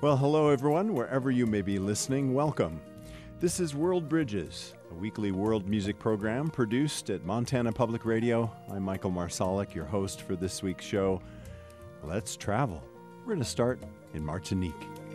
Well, hello everyone, wherever you may be listening, welcome. This is World Bridges, a weekly world music program produced at Montana Public Radio. I'm Michael Marsalic, your host for this week's show. Let's travel. We're going to start in Martinique.